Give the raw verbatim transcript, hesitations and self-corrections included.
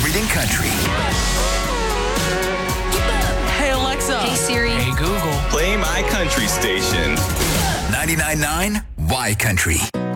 everything country. Hey, Alexa. Hey, Siri. Hey, Google. Play my country station. ninety-nine point nine Y Country.